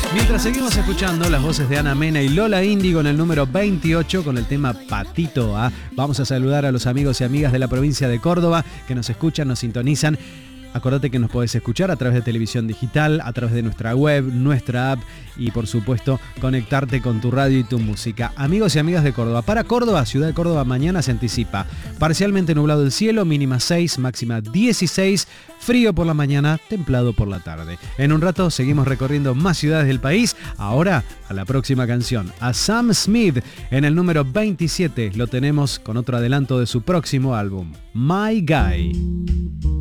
Mientras seguimos escuchando las voces de Ana Mena y Lola Índigo en el número 28 con el tema Patito A, vamos a saludar a los amigos y amigas de la provincia de Córdoba que nos escuchan, nos sintonizan. Acordate que nos podés escuchar a través de televisión digital, a través de nuestra web, nuestra app y por supuesto conectarte con tu radio y tu música. Amigos y amigas de Córdoba, para Córdoba, ciudad de Córdoba, mañana se anticipa parcialmente nublado el cielo, mínima 6, máxima 16, frío por la mañana, templado por la tarde. En un rato seguimos recorriendo más ciudades del país. Ahora a la próxima canción, a Sam Smith en el número 27, lo tenemos con otro adelanto de su próximo álbum, My Guy.